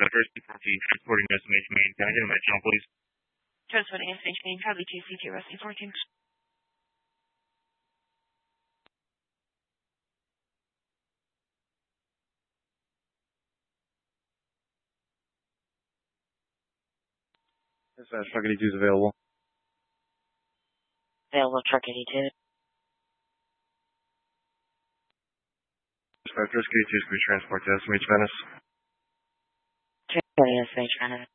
Dispatch, RC-14, transporting SMH main. Can I get him at channel, please? Transporting SMH main, Charlie 2CT, RC-14. Dispatch, Truck 82 is available. Available, Truck 82. Dispatch, Risk 82 is going to transport to SMH Venice. Transporting SMH Venice.